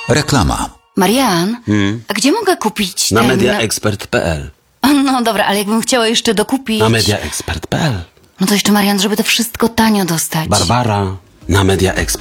Reklama. Marian, a gdzie mogę kupić Na ten... mediaexpert.pl. No dobra, ale jakbym chciała jeszcze dokupić... Na mediaexpert.pl. No to jeszcze, Marian, żeby to wszystko tanio dostać. Barbara, na mediaexpert.